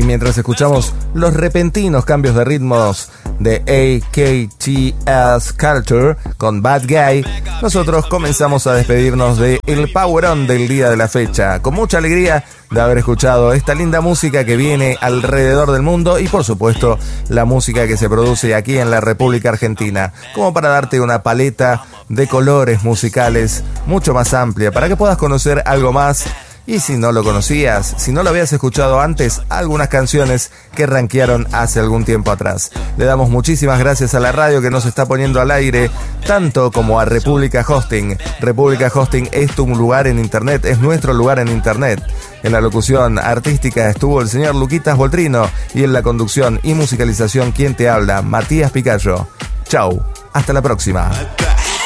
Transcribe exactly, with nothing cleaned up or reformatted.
Y mientras escuchamos los repentinos cambios de ritmos de A K T S Culture con Bad Guy, nosotros comenzamos a despedirnos de el Powerón del día de la fecha, con mucha alegría de haber escuchado esta linda música que viene alrededor del mundo y por supuesto la música que se produce aquí en la República Argentina, como para darte una paleta de colores musicales mucho más amplia para que puedas conocer algo más. Y si no lo conocías, si no lo habías escuchado antes, algunas canciones que rankearon hace algún tiempo atrás. Le damos muchísimas gracias a la radio que nos está poniendo al aire, tanto como a República Hosting. República Hosting es tu lugar en internet, es nuestro lugar en internet. En la locución artística estuvo el señor Luquitas Voltrino y en la conducción y musicalización quien te habla, Matías Picayo. Chau, hasta la próxima.